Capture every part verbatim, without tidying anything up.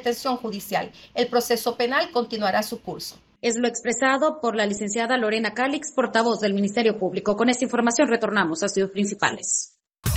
detención judicial. El proceso penal continuará su curso. Es lo expresado por la licenciada Lorena Calix, portavoz del Ministerio Público. Con esta información retornamos a estudios principales.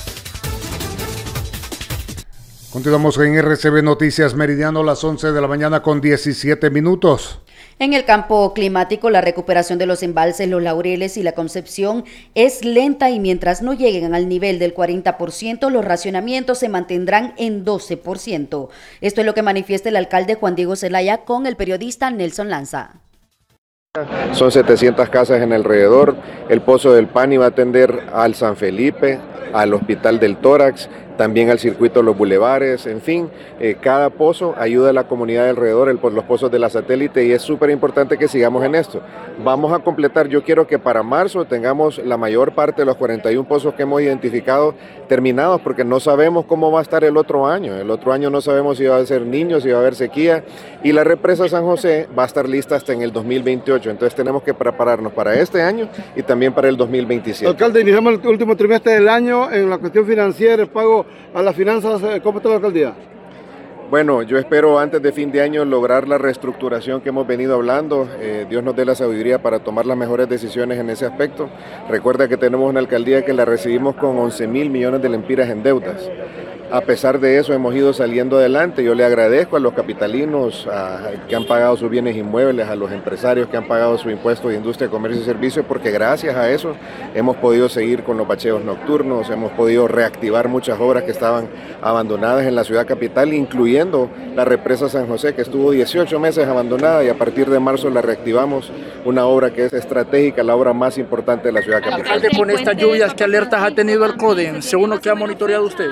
Continuamos en R C B Noticias Meridiano, las once de la mañana con diecisiete minutos. En el campo climático, la recuperación de los embalses Los Laureles y La Concepción es lenta y mientras no lleguen al nivel del cuarenta por ciento, los racionamientos se mantendrán en doce por ciento. Esto es lo que manifiesta el alcalde Juan Diego Zelaya con el periodista Nelson Lanza. Son setecientas casas en alrededor. El Pozo del Pani va a atender al San Felipe, al Hospital del Tórax, también al circuito de los bulevares, en fin, eh, cada pozo ayuda a la comunidad de alrededor, el, los pozos de la satélite, y es súper importante que sigamos en esto. Vamos a completar, yo quiero que para marzo tengamos la mayor parte de los cuarenta y uno pozos que hemos identificado terminados, porque no sabemos cómo va a estar el otro año. El otro año no sabemos si va a ser niños, si va a haber sequía, y la represa San José va a estar lista hasta en el dos mil veintiocho, entonces tenemos que prepararnos para este año y también para el dos mil veintisiete. Alcalde, iniciamos el último trimestre del año en la cuestión financiera, el pago a las finanzas. ¿Cómo está la alcaldía? Bueno, yo espero antes de fin de año lograr la reestructuración que hemos venido hablando. Eh, Dios nos dé la sabiduría para tomar las mejores decisiones en ese aspecto. Recuerda que tenemos una alcaldía que la recibimos con once mil millones de lempiras en deudas. A pesar de eso hemos ido saliendo adelante. Yo le agradezco a los capitalinos a, que han pagado sus bienes inmuebles, a los empresarios que han pagado su impuesto de industria, comercio y servicios, porque gracias a eso hemos podido seguir con los bacheos nocturnos, hemos podido reactivar muchas obras que estaban abandonadas en la ciudad capital, incluyendo la represa San José, que estuvo dieciocho meses abandonada, y a partir de marzo la reactivamos, una obra que es estratégica, la obra más importante de la ciudad capital. Alcalde, con estas lluvias, ¿qué alertas ha tenido el CODEN, según lo que ha monitoreado usted?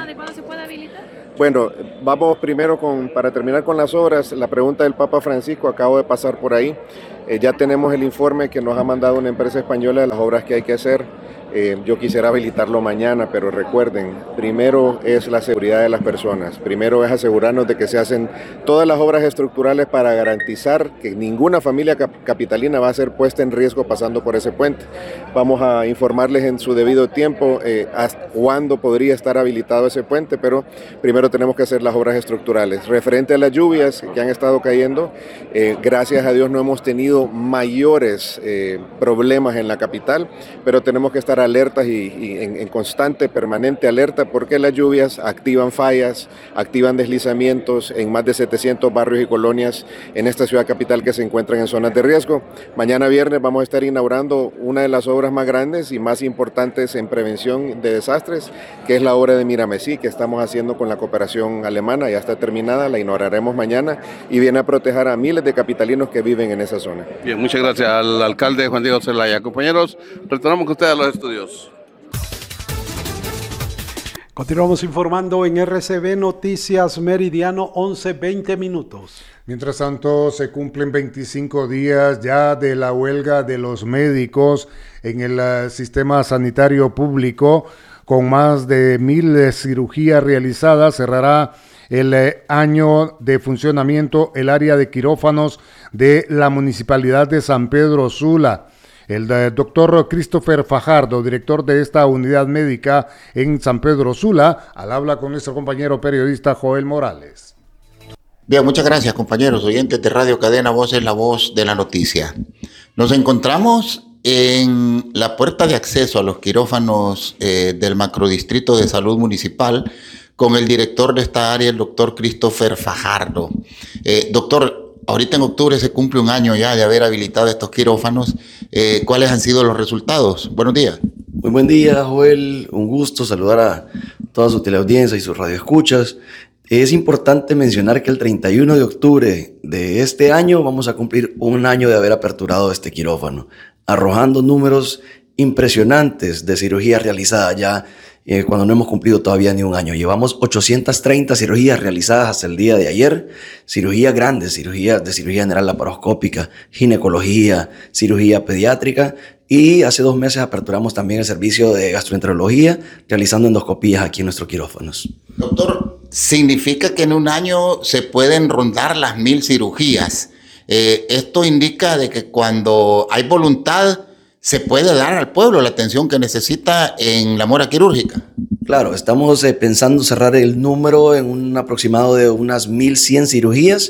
Bueno, vamos primero con, para terminar con las obras, la pregunta del Papa Francisco, acabo de pasar por ahí. Eh, ya tenemos el informe que nos ha mandado una empresa española de las obras que hay que hacer. Eh, yo quisiera habilitarlo mañana, pero recuerden, primero es la seguridad de las personas, primero es asegurarnos de que se hacen todas las obras estructurales para garantizar que ninguna familia cap capitalina va a ser puesta en riesgo pasando por ese puente. Vamos a informarles en su debido tiempo eh, hasta cuándo podría estar habilitado ese puente, pero primero tenemos que hacer las obras estructurales. Referente a las lluvias que han estado cayendo, eh, gracias a Dios no hemos tenido mayores eh, problemas en la capital, pero tenemos que estar alertas y, y en, en constante, permanente alerta, porque las lluvias activan fallas, activan deslizamientos en más de setecientos barrios y colonias en esta ciudad capital que se encuentran en zonas de riesgo. Mañana viernes vamos a estar inaugurando una de las obras más grandes y más importantes en prevención de desastres, que es la obra de Miramesí, que estamos haciendo con la cooperación alemana. Ya está terminada, la inauguraremos mañana y viene a proteger a miles de capitalinos que viven en esa zona. Bien, muchas gracias al alcalde Juan Diego Zelaya. Compañeros, retornamos con ustedes a los estudios. Continuamos informando en R C B Noticias Meridiano, once veinte minutos. Mientras tanto, se cumplen veinticinco días ya de la huelga de los médicos en el uh, sistema sanitario público, con más de mil uh, cirugías realizadas. Cerrará el uh, año de funcionamiento el área de quirófanos de la Municipalidad de San Pedro Sula. El doctor Christopher Fajardo, director de esta unidad médica en San Pedro Sula, al habla con nuestro compañero periodista Joel Morales. Bien, muchas gracias, compañeros oyentes de Radio Cadena Voz, es la voz de la noticia. Nos encontramos en la puerta de acceso a los quirófanos eh, del Macrodistrito de Salud Municipal con el director de esta área, el doctor Christopher Fajardo. Eh, doctor, ahorita en octubre se cumple un año ya de haber habilitado estos quirófanos. Eh, ¿Cuáles han sido los resultados? Buenos días. Muy buen día, Joel. Un gusto saludar a toda su teleaudiencia y sus radioescuchas. Es importante mencionar que el treinta y uno de octubre de este año vamos a cumplir un año de haber aperturado este quirófano, arrojando números impresionantes de cirugías realizadas ya eh, cuando no hemos cumplido todavía ni un año. Llevamos ochocientas treinta cirugías realizadas hasta el día de ayer, cirugías grandes, cirugías de cirugía general laparoscópica, ginecología, cirugía pediátrica, y hace dos meses aperturamos también el servicio de gastroenterología, realizando endoscopías aquí en nuestros quirófanos. Doctor, significa que en un año se pueden rondar las mil cirugías. Eh, esto indica de que cuando hay voluntad se puede dar al pueblo la atención que necesita en la mora quirúrgica. Claro, estamos eh, pensando cerrar el número en un aproximado de unas mil cien cirugías